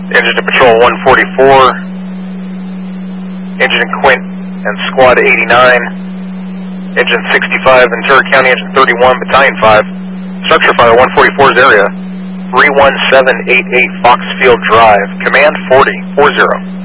Engine to Patrol 144, Engine Quint and Squad 89, Engine 65, Ventura County, Engine 31, Battalion 5, Structure Fire 144's area, 31788 Foxfield Drive, Command 40, 40.